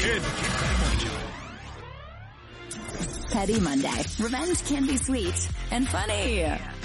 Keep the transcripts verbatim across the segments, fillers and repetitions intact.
Petty Monday. Revenge can be sweet and funny.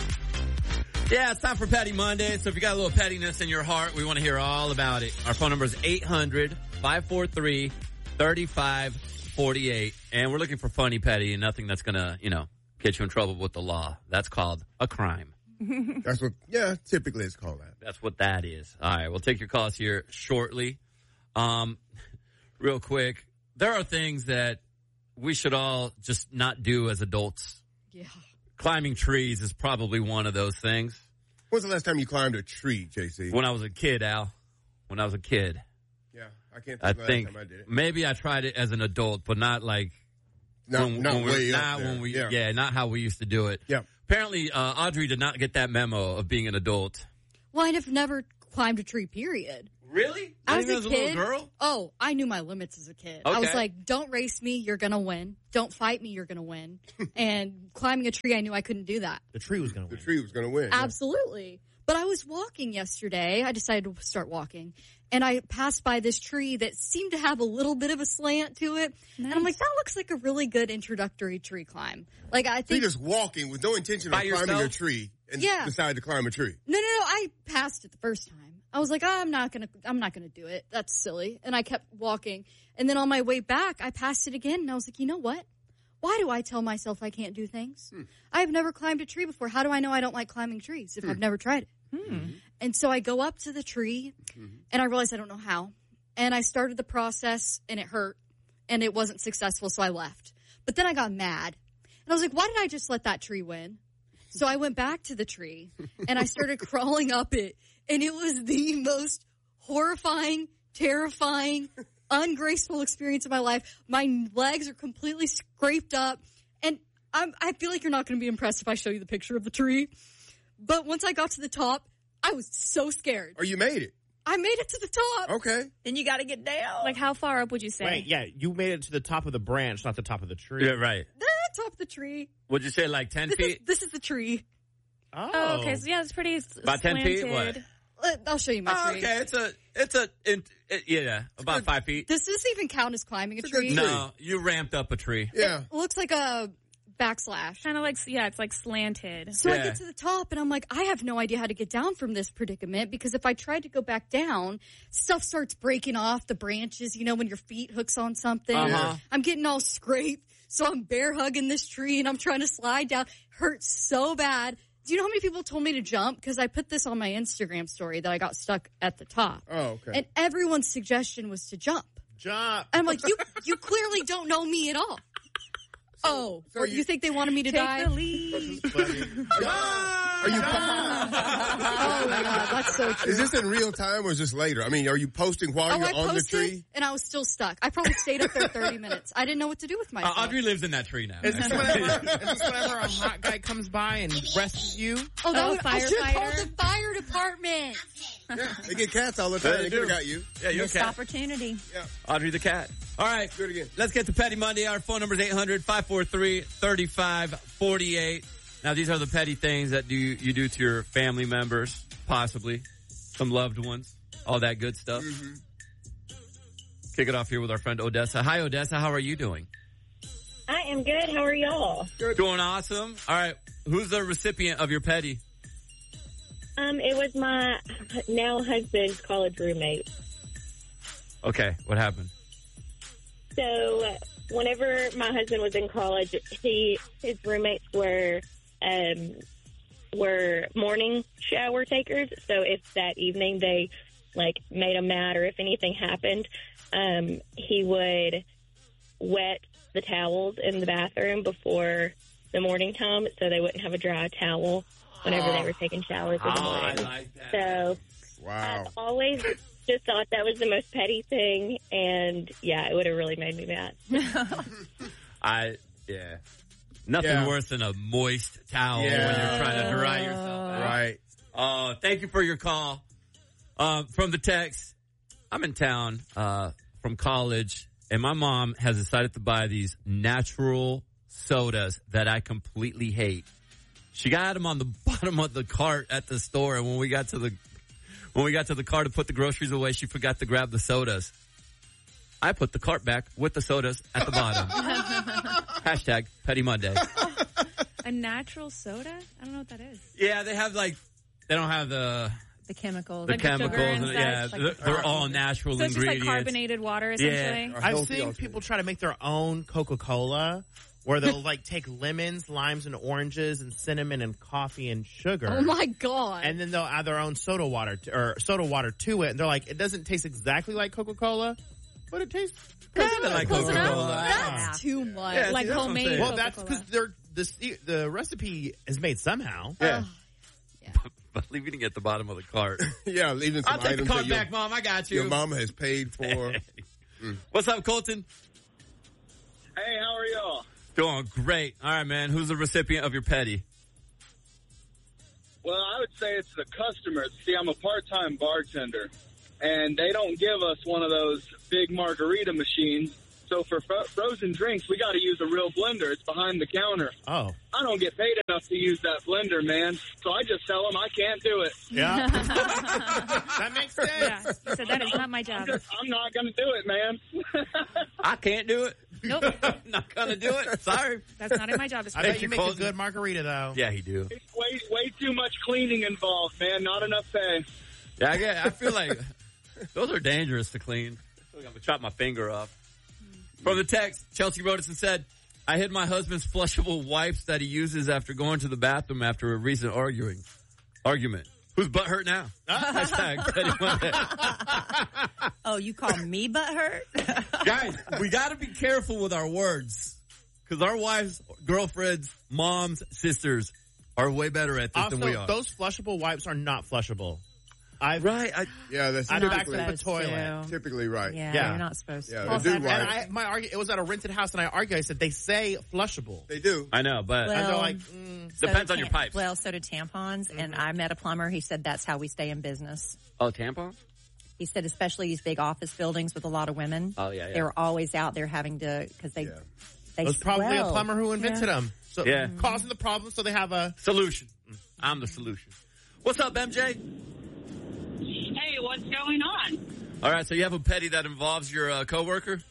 Yeah, it's time for Petty Monday. So if you got a little pettiness in your heart, we want to hear all about it. Our phone number is eight hundred, five four three, three five four eight. And we're looking for funny petty and nothing that's going to, you know, get you in trouble with the law. That's called a crime. That's what, yeah, typically it's called that. That's what that is. All right, we'll take your calls here shortly. Um, real quick, there are things that we should all just not do as adults. Yeah. Climbing trees is probably one of those things. When's the last time you climbed a tree, J C? When I was a kid, Al. When I was a kid. Yeah, I can't think I of the think last time I did it. maybe I tried it as an adult, but not like Not, when, not when we, way up not there. when we, yeah. yeah, not how we used to do it. Yeah. Apparently, uh, Audrey did not get that memo of being an adult. Well, I'd have never climbed a tree, period. Really? As Even a as a kid, little girl? oh, I knew my limits as a kid. I was Okay. like, don't race me, you're going to win. Don't fight me, you're going to win. And climbing a tree, I knew I couldn't do that. The tree was going to The win. tree was going to win. yeah. Absolutely. But I was walking yesterday. I decided to start walking. And I passed by this tree that seemed to have a little bit of a slant to it. And I'm like, that looks like a really good introductory tree climb. Like, I So you're think... just walking with no intention By of climbing yourself? a tree and Yeah. decide to climb a tree. No, no, no. I passed it the first time. I was like, oh, I'm not going to, I'm not going to do it. That's silly. And I kept walking. And then on my way back, I passed it again. And I was like, you know what? Why do I tell myself I can't do things? Hmm. I've never climbed a tree before. How do I know I don't like climbing trees if hmm. I've never tried it? Hmm. And so I go up to the tree mm-hmm. and I realized I don't know how. And I started the process and it hurt and it wasn't successful. So I left. But then I got mad and I was like, why did I just let that tree win? So I went back to the tree and I started crawling up it. And it was the most horrifying, terrifying, ungraceful experience of my life. My legs are completely scraped up. And I'm, I feel like you're not going to be impressed if I show you the picture of the tree. But once I got to the top, I was so scared. Or you made it. I made it to the top. Okay. Then you got to get down. Like, how far up would you say? Wait, yeah, you made it to the top of the branch, not the top of the tree. Yeah, right. The top of the tree. Would you say like ten this feet? Is, this is the tree. Oh. Oh, okay. So, yeah, it's pretty About ten feet? What? Uh, I'll show you my Oh, tree. okay, it's a, it's a, it, it, yeah, about five feet. Does this even count as climbing a It's a good tree? tree. No, you ramped up a tree. Yeah. It looks like a backslash. Kind of like, yeah, it's like slanted. So I Yeah. get to the top and I'm like, I have no idea how to get down from this predicament because if I tried to go back down, stuff starts breaking off the branches, you know, when your feet hooks on something. Uh-huh. I'm getting all scraped. So I'm bear hugging this tree and I'm trying to slide down. Hurts so bad. Do you know how many people told me to jump? Because I put this on my Instagram story that I got stuck at the top. Oh, okay. And everyone's suggestion was to jump. Jump. And I'm like, you you clearly don't know me at all. Oh, so or you- you think they wanted me to Take die? the lead. Are you? Oh my God, that's so true. Is this in real time or is this later? I mean, are you posting while Oh, you're I on the posted, tree? and I was still stuck. I probably stayed up there thirty minutes. I didn't know what to do with Uh, myself. Audrey lives in that tree now. Is this, whenever, is this whenever a hot guy comes by and rescues you? oh, that Oh, would, I should have called firefighter. the fire department. Yeah, they get cats all the time. They They do. could have got you. Yeah, you're a Missed cat. opportunity. Audrey the cat. All right. Do it again. Let's get to Petty Monday. Our phone number is eight hundred, five four three, three five four eight. Now, these are the petty things that do you do to your family members, possibly, some loved ones, all that good stuff. Mm-hmm. Kick it off here with our friend Odessa. Hi, Odessa. How are you doing? I am good. How are y'all? Doing awesome. All right. Who's the recipient of your petty? Um, it was my now husband's college roommate. Okay. What happened? So, whenever my husband was in college, he his roommates were um were morning shower takers. So, if that evening they like made him mad or if anything happened, um, he would wet the towels in the bathroom before the morning time, so they wouldn't have a dry towel whenever they were taking showers in the Oh, I morning. like that. So. Wow. I've always just thought that was the most petty thing, and yeah, it would have really made me mad. I, yeah. Nothing Yeah. worse than a moist towel Yeah. when you're trying to dry yourself out. Right. Uh, thank you for your call. Um, from the text, I'm in town, uh, from college, and my mom has decided to buy these natural sodas that I completely hate. She got them on the bottom of the cart at the store, and when we got to the, when we got to the car to put the groceries away, she forgot to grab the sodas. I put the cart back with the sodas at the bottom. Hashtag Petty Monday. A natural soda? I don't know what that is. Yeah, they have like, they don't have the The chemicals. the Like the sugar chemicals. and and- such, yeah, like they're, the- they're all natural So it's just like ingredients. carbonated water, essentially? Or I've healthy seen alternative. people try to make their own Coca-Cola where they'll like take lemons, limes, and oranges and cinnamon and coffee and sugar. Oh my god. And then they'll add their own soda water to, or soda water to it. And they're like, it doesn't taste exactly like Coca-Cola, but it tastes Kind of like Close enough? Coca-Cola. That's too much. Yeah, see, Like that's what I'm homemade saying. well, that's Coca-Cola. because they're the se- the recipe is made somehow. Yeah. But leaving it at the bottom of the cart. Yeah, leaving some I'll take the items cart that your, back, Mom. I got you. your mama has paid for. What's up, Colton? Hey, how are y'all? Doing great. All right, man. Who's the recipient of your petty? Well, I would say it's the customers. See, I'm a part-time bartender, and they don't give us one of those big margarita machines. So for fro- frozen drinks, we got to use a real blender. It's behind the counter. Oh, I don't get paid enough to use that blender, man. So I just tell them I can't do it. yeah. That makes sense. Yeah. He said, that is not my I'm, job. just, I'm not going to do it, man. I can't do it. Nope. Not gonna do it. Sorry. That's not in my job I description. bet you you, make a Colton. good margarita though. Yeah, he do. It's way, way too much cleaning involved, man. Not enough pay. Yeah, I, get, I feel like those are dangerous to clean. I feel like I'm gonna chop my finger off. From the text, Chelsea wrote us and said, I hid my husband's flushable wipes that he uses after going to the bathroom after a recent arguing argument. Whose butt hurt now? Hashtag Petty Monday. Oh, you call me butthurt? Guys, we got to be careful with our words because our wives, girlfriends, moms, sisters are way better at this than we Also, are. those flushable wipes are not flushable. I've right? I, Yeah, that's I've Not backed typically, up the supposed toilet. to. typically right. Yeah, Yeah. you're not supposed Yeah, to. they Also, do and right. I, my argue, it was at a rented house, and I argued. I said they say flushable. They do. I know, but and they're Well, like, mm, So depends do on your tam- pipes. Well, so do tampons. And I met a plumber. He said that's how we stay in business. oh, tampon? He said especially these big office buildings with a lot of women. Oh, yeah, yeah. They were always out there having to, because they, Yeah. they it was probably swell. a plumber who invented Yeah. them. So Yeah. causing the problem, so they have a. Solution. I'm the solution. What's up, M J? Hey, what's going on? All right, so you have a petty that involves your uh, coworker?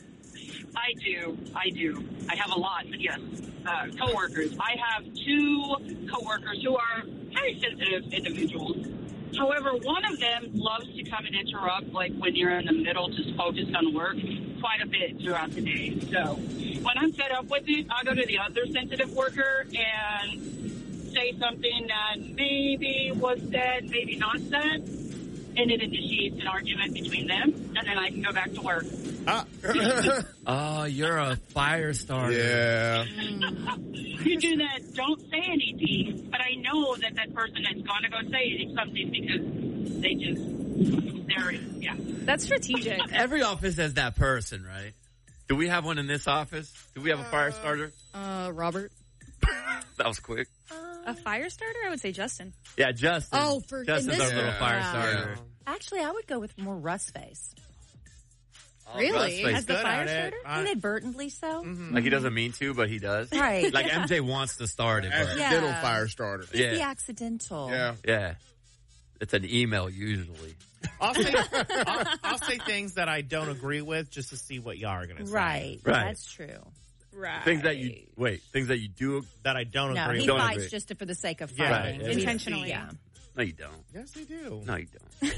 I do. I do. I have a lot, but yes, uh, coworkers. I have two coworkers who are very sensitive individuals. However, one of them loves to come and interrupt, like when you're in the middle, just focused on work, quite a bit throughout the day. So when I'm fed up with it, I'll go to the other sensitive worker and say something that maybe was said, maybe not said, and it initiates an argument between them, and then I can go back to work. Ah. Oh, you're a fire starter. Yeah. You do that, don't say anything, but I know that that person is going to go say something because they just, they're, yeah. That's strategic. Every office has that person, right? Do we have one in this office? Do we have a fire starter? Uh, Robert. That was quick. A fire starter? I would say Justin. Yeah, Justin. Oh, for- in Justin's this- our little Yeah. fire Yeah. starter. Actually, I would go with more Russ face. Oh, Really? Russ face. As the Good fire at it. starter? I- Inadvertently so. Like he doesn't mean to, but he does. Right. Like M J wants to start it, but Accidental Yeah. fire starter. It's the yeah, accidental. Yeah. yeah. It's an email usually. I'll say, I'll, I'll say things that I don't agree with just to see what y'all are going to say. Right. Right. That's true. Right. Things that you wait. Things that you do. That I don't No, agree he with. Don't fights agree. just for the sake of Yeah, fighting. right. We- Intentionally. Yeah. No, you don't. Yes, they do. No, you don't.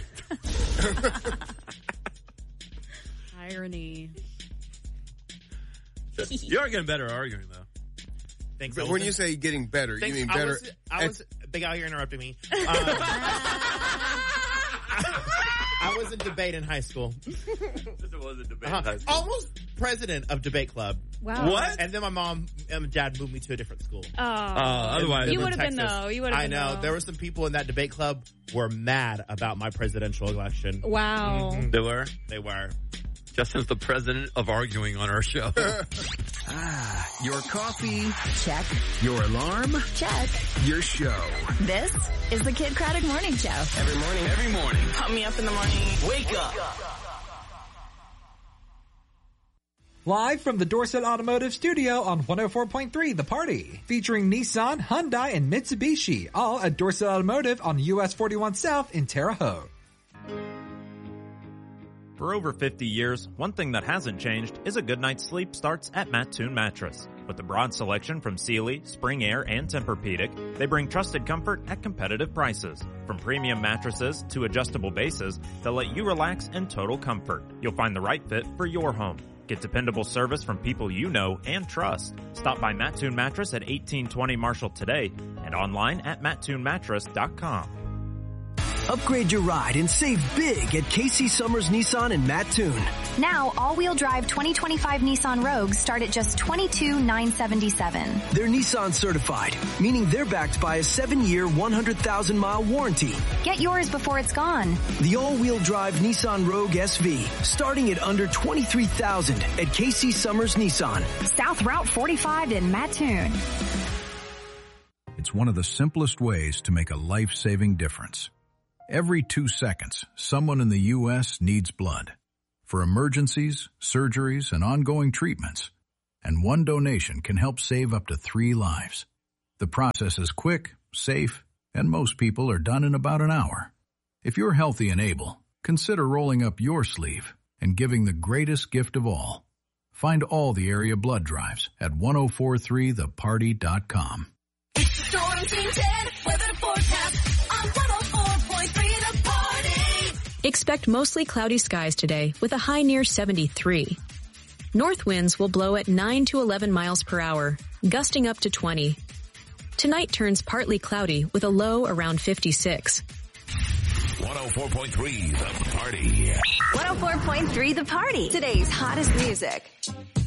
Irony. You are getting better at arguing though. Thanks, But I when was- you say getting better, thanks, you mean I better? was, I at- was Big Al here interrupting me. Um, I was in debate in high school. This was a debate. Uh-huh. Almost president of debate club. Wow. What? And then my mom and dad moved me to a different school. Oh. Uh, otherwise, You in would have been, Texas. though. You would have I been, know. though. There were some people in that debate club were mad about my presidential election. Wow. they were. They were. Justin's the president of arguing on our show. Your coffee, Check. your alarm, Check. your show. This is the Kid Craddock Morning Show. Every morning. Every morning. Pump me up in the morning. Wake up. Live from the Dorset Automotive Studio on one oh four point three The Party. Featuring Nissan, Hyundai, and Mitsubishi. All at Dorset Automotive on U S forty-one South in Terre Haute. For over fifty years, one thing that hasn't changed is a good night's sleep starts at Mattoon Mattress. With a broad selection from Sealy, Spring Air, and Tempur-Pedic, they bring trusted comfort at competitive prices. From premium mattresses to adjustable bases, they'll let you relax in total comfort. You'll find the right fit for your home. Get dependable service from people you know and trust. Stop by Mattoon Mattress at eighteen twenty Marshall today and online at mattoon mattress dot com. Upgrade your ride and save big at Casey Summers Nissan in Mattoon. Now, all-wheel drive twenty twenty-five Nissan Rogues start at just twenty-two thousand nine hundred seventy-seven dollars. They're Nissan certified, meaning they're backed by a seven-year, one hundred thousand mile warranty. Get yours before it's gone. The all-wheel drive Nissan Rogue S V, starting at under twenty-three thousand dollars at Casey Summers Nissan. South Route forty-five in Mattoon. It's one of the simplest ways to make a life-saving difference. Every two seconds, someone in the U S needs blood for emergencies, surgeries, and ongoing treatments. And one donation can help save up to three lives. The process is quick, safe, and most people are done in about an hour. If you're healthy and able, consider rolling up your sleeve and giving the greatest gift of all. Find all the area blood drives at ten forty-three the party dot com. Storm Team ten, weather forecast on one oh four point three The Party. Expect mostly cloudy skies today with a high near seventy-three. North winds will blow at nine to eleven miles per hour, gusting up to twenty. Tonight turns partly cloudy with a low around fifty-six. one oh four point three The Party. one oh four point three The Party. Today's hottest music.